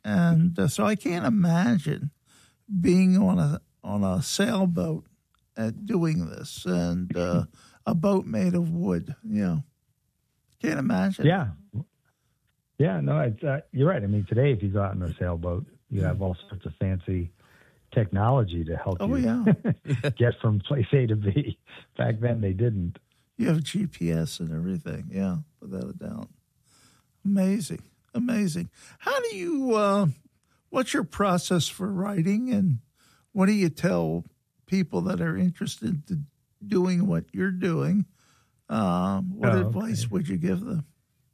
and so I can't imagine being on a sailboat doing this, and a boat made of wood. Can't imagine. Yeah. No, it's you're right. I mean, today if you go out in a sailboat, you have all sorts of fancy technology to help you get from place A to B. Back then, they didn't. You have GPS and everything. Yeah, without a doubt. Amazing. How do you? What's your process for writing, and what do you tell people that are interested in doing what you're doing? What advice would you give them?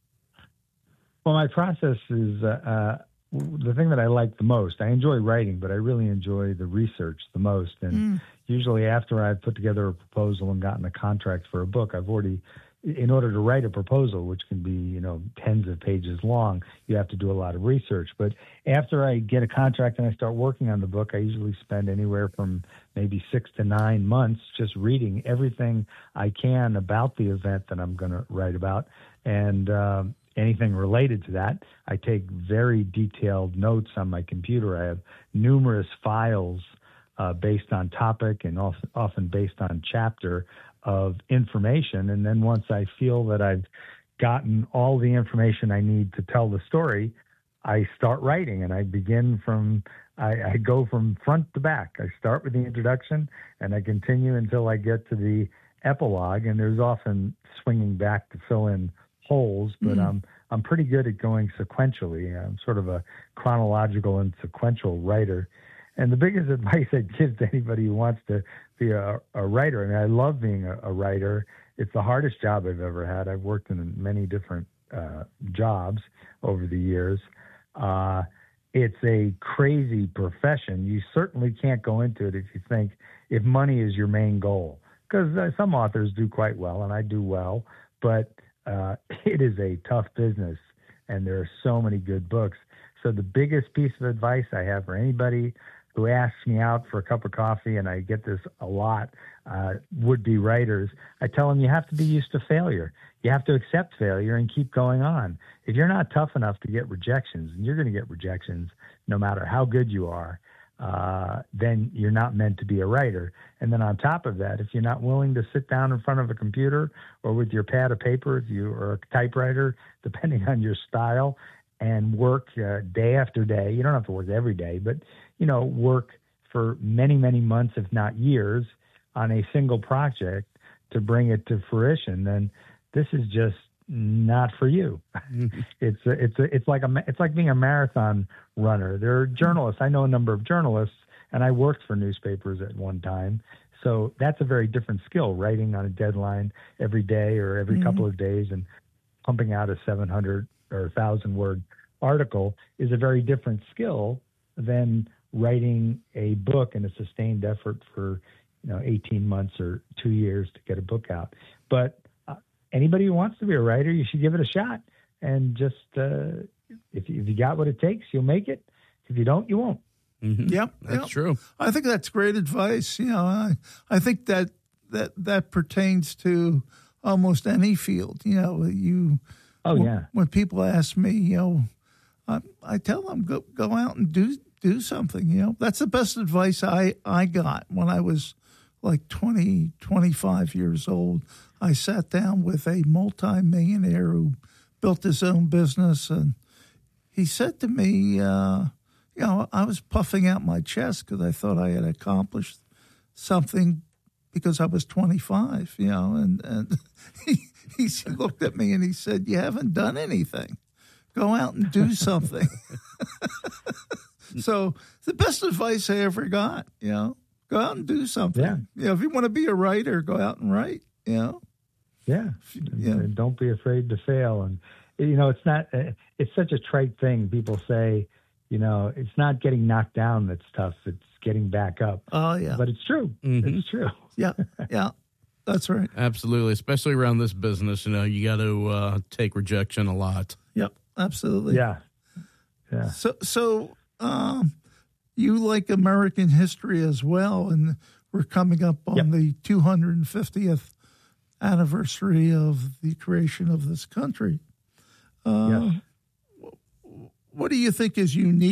Well, my process is the thing that I like the most. I enjoy writing, but I really enjoy the research the most. And usually after I've put together a proposal and gotten a contract for a book, I've already, in order to write a proposal, which can be, tens of pages long, you have to do a lot of research. But after I get a contract and I start working on the book, I usually spend anywhere from maybe 6 to 9 months just reading everything I can about the event that I'm going to write about. And anything related to that, I take very detailed notes on my computer. I have numerous files based on topic and often based on chapter of information. And then once I feel that I've gotten all the information I need to tell the story, I start writing, and I begin I go from front to back. I start with the introduction and I continue until I get to the epilogue. And there's often swinging back to fill in holes, but I'm pretty good at going sequentially. I'm sort of a chronological and sequential writer. And the biggest advice I'd give to anybody who wants to be a writer, I mean, I love being a writer. It's the hardest job I've ever had. I've worked in many different jobs over the years. It's a crazy profession. You certainly can't go into it if money is your main goal, because some authors do quite well, and I do well, but it is a tough business, and there are so many good books. So the biggest piece of advice I have for anybody who asks me out for a cup of coffee, and I get this a lot, would-be writers, I tell them you have to be used to failure. You have to accept failure and keep going on. If you're not tough enough to get rejections, and you're going to get rejections no matter how good you are, then you're not meant to be a writer. And then on top of that, if you're not willing to sit down in front of a computer or with your pad of paper, if you are a typewriter, depending on your style, and work day after day, you don't have to work every day, but, work for many, many months, if not years, on a single project to bring it to fruition, then this is just not for you. It's like being a marathon runner. There are journalists. I know a number of journalists, and I worked for newspapers at one time. So that's a very different skill, writing on a deadline every day or every couple of days and pumping out a 700 or 1,000 word article is a very different skill than writing a book in a sustained effort for 18 months or 2 years to get a book out. But anybody who wants to be a writer, you should give it a shot. And just if you got what it takes, you'll make it. If you don't, you won't. Mm-hmm. Yep, that's true. I think that's great advice. I think that pertains to almost any field. When people ask me, I tell them go out and do something. That's the best advice I got when I was like 20, 25 years old. I sat down with a multimillionaire who built his own business, and he said to me, I was puffing out my chest because I thought I had accomplished something because I was 25, and he looked at me and he said, "You haven't done anything. Go out and do something." So the best advice I ever got, go out and do something. Yeah. If you want to be a writer, go out and write, Yeah. And don't be afraid to fail. And, it's not, it's such a trite thing. People say, it's not getting knocked down that's tough. It's getting back up. Oh, yeah. But it's true. Mm-hmm. It's true. Yeah. That's right. Absolutely. Especially around this business, you got to take rejection a lot. Yep. Absolutely. Yeah. So you like American history as well, and we're coming up on the 250th anniversary of the creation of this country. Yes. What do you think is unique